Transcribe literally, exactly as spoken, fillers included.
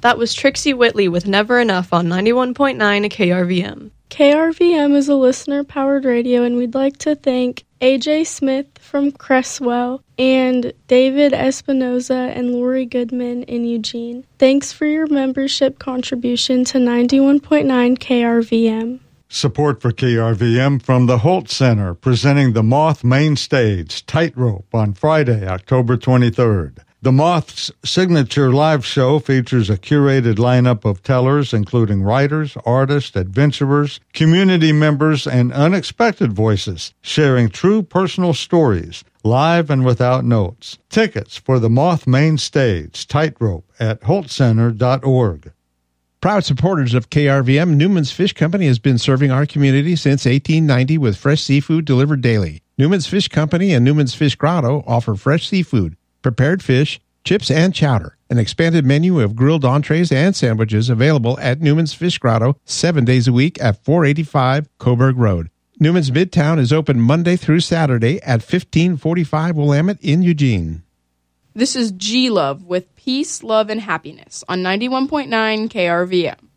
That was Trixie Whitley with Never Enough on ninety-one point nine K R V M. K R V M is a listener-powered radio, and we'd like to thank A J Smith from Cresswell and David Espinoza and Lori Goodman in Eugene. Thanks for your membership contribution to ninety-one point nine K R V M. Support for K R V M from the Holt Center, presenting the Moth Main Stage Tightrope on Friday, October twenty-third. The Moth's signature live show features a curated lineup of tellers, including writers, artists, adventurers, community members, and unexpected voices, sharing true personal stories, live and without notes. Tickets for the Moth Main Stage Tightrope at holt center dot org. Proud supporters of K R V M, Newman's Fish Company has been serving our community since eighteen ninety with fresh seafood delivered daily. Newman's Fish Company and Newman's Fish Grotto offer fresh seafood, prepared fish, chips, and chowder. An expanded menu of grilled entrees and sandwiches available at Newman's Fish Grotto seven days a week at four eighty-five Coburg Road. Newman's Midtown is open Monday through Saturday at fifteen forty-five Willamette in Eugene. This is G-Love with Peace, Love, and Happiness on ninety-one point nine K R V M.